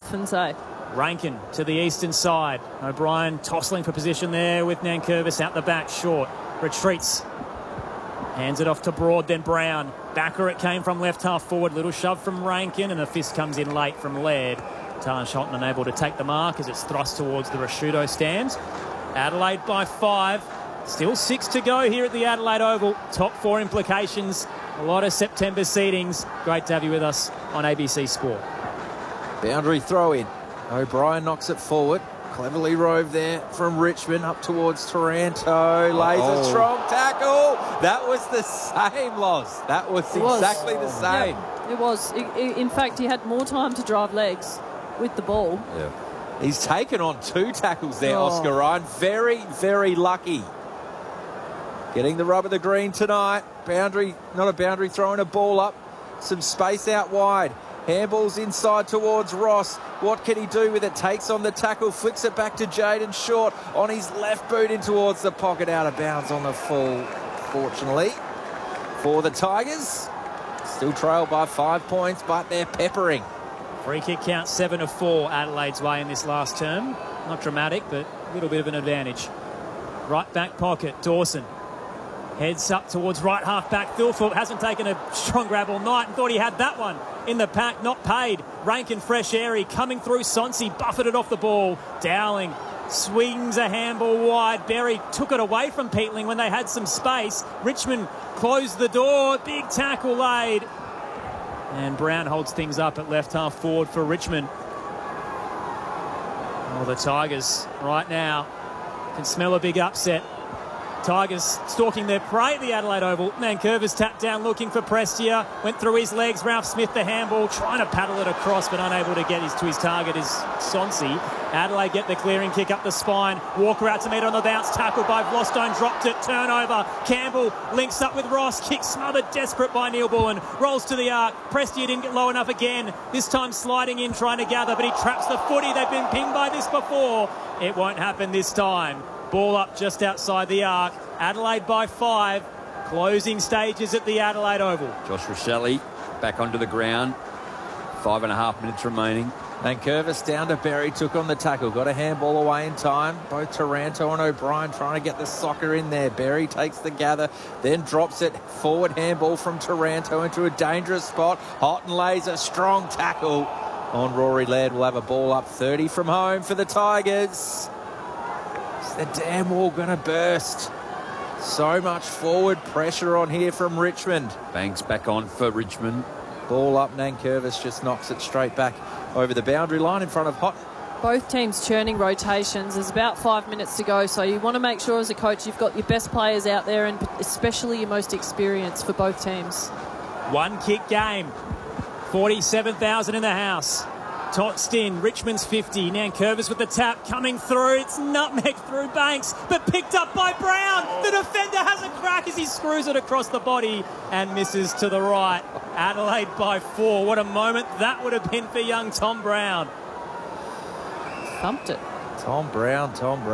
often say. Rankin to the eastern side. O'Brien tossing for position there with Nankervis out the back, short. Retreats. Hands it off to Broad, then Brown. Backer it came from left half forward. Little shove from Rankin, and a fist comes in late from Laird. Talan Shelton unable to take the mark as it's thrust towards the Rashudo stands. Adelaide by 5. Still 6 to go here at the Adelaide Oval. Top 4 implications. A lot of September seedings. Great to have you with us on ABC Sport. Boundary throw in. O'Brien knocks it forward. Cleverly rove there from Richmond up towards Taranto. Lays a strong tackle. That was the same loss. That was exactly the same. Yep, it was. In fact, he had more time to drive legs with the ball. Yeah. He's taken on 2 tackles there, Oscar Ryan. Very, very lucky. Getting the rub of the green tonight. Boundary, not a boundary, throwing a ball up. Some space out wide. Handball's inside towards Ross. What can he do with it? Takes on the tackle, flicks it back to Jaden Short on his left boot in towards the pocket, out of bounds on the full, fortunately, for the Tigers. Still trailed by 5 points, but they're peppering. Free kick count 7-4 Adelaide's way in this last term. Not dramatic, but a little bit of an advantage. Right back pocket, Dawson. Heads up towards right half back. Thilthorpe hasn't taken a strong grab all night and thought he had that one in the pack. Not paid. Rankin fresh airy coming through. Sonsi buffeted off the ball. Dowling swings a handball wide. Berry took it away from Peatling when they had some space. Richmond closed the door. Big tackle laid. And Brown holds things up at left half forward for Richmond. Oh, the Tigers right now can smell a big upset. Tigers stalking their prey at the Adelaide Oval. Nankervis tapped down looking for Prestia. Went through his legs. Ralph Smith the handball, trying to paddle it across but unable to get to his target is Sonsi. Adelaide get the clearing kick up the spine. Walker out to meet on the bounce. Tackled by Vlostone. Dropped it. Turnover. Campbell links up with Ross. Kick smothered. Desperate by Neil Bullen. Rolls to the arc. Prestia didn't get low enough again. This time sliding in trying to gather, but he traps the footy. They've been pinged by this before. It won't happen this time. Ball up just outside the arc. Adelaide by 5. Closing stages at the Adelaide Oval. Josh Rachele back onto the ground. 5.5 minutes remaining. Nankervis down to Berry, took on the tackle, got a handball away in time. Both Taranto and O'Brien trying to get the soccer in there. Berry takes the gather, then drops it. Forward handball from Taranto into a dangerous spot. Houghton lays a strong tackle on Rory Laird. Will have a ball up 30 from home for the Tigers. Is the damn wall going to burst? So much forward pressure on here from Richmond. Banks back on for Richmond. Ball up, Nankervis just knocks it straight back over the boundary line in front of Houghton. Both teams churning rotations. There's about 5 minutes to go, so you want to make sure as a coach you've got your best players out there and especially your most experienced for both teams. One kick game. 47,000 in the house. Toxed in, Richmond's 50. Nankervis with the tap coming through. It's nutmeg through Banks, but picked up by Brown. The defender has a crack as he screws it across the body and misses to the right. Adelaide by 4. What a moment that would have been for young Tom Brown. Thumped it. Tom Brown.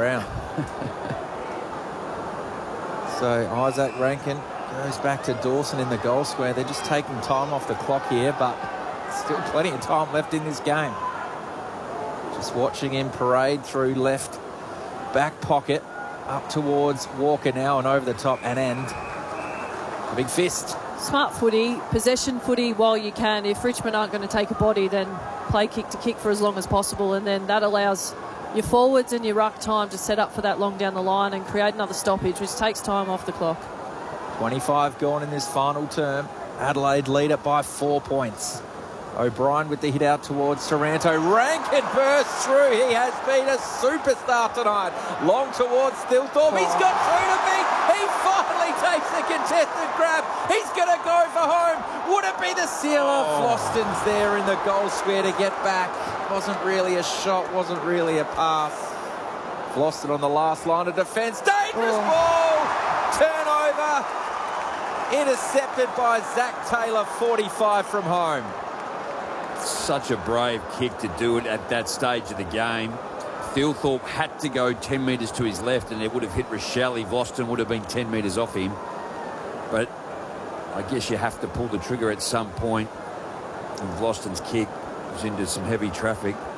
So Isaac Rankin goes back to Dawson in the goal square. They're just taking time off the clock here, but still plenty of time left in this game. Just watching him parade through left back pocket up towards Walker now and over the top and end. A big fist. Smart footy, possession footy while you can. If Richmond aren't going to take a body, then play kick to kick for as long as possible, and then that allows your forwards and your ruck time to set up for that long down the line and create another stoppage, which takes time off the clock. 25 gone in this final term. Adelaide lead it by 4 points. O'Brien with the hit out towards Taranto. Rankin bursts through. He has been a superstar tonight. Long towards Thilthorpe. He's got through to beat. He finally takes the contested grab. He's going to go for home. Would it be the sealer? Floston's there in the goal square to get back. Wasn't really a shot. Wasn't really a pass. Floston on the last line of defence. Dangerous ball. Turnover. Intercepted by Zach Taylor, 45 from home. Such a brave kick to do it at that stage of the game. Thilthorpe had to go 10 metres to his left and it would have hit Rachele. Vloston would have been 10 metres off him. But I guess you have to pull the trigger at some point. And Vloston's kick was into some heavy traffic.